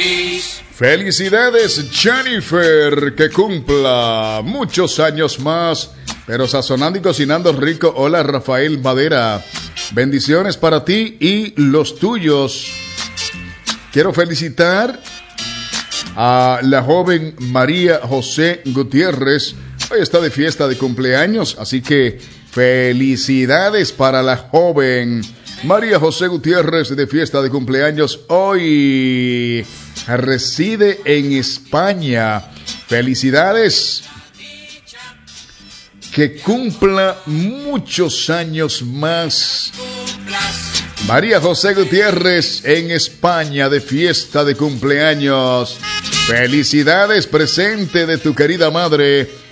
Felicidades, Jennifer, que cumpla muchos años más, pero sazonando y cocinando rico. Hola, Rafael Madera. Bendiciones para ti y los tuyos. Quiero felicitar a la joven María José Gutiérrez. Hoy está de fiesta de cumpleaños, así que felicidades para la joven María José Gutiérrez de fiesta de cumpleaños. Hoy reside en España. Felicidades. Que cumpla muchos años más. María José Gutiérrez en España de fiesta de cumpleaños. Felicidades, presente de tu querida madre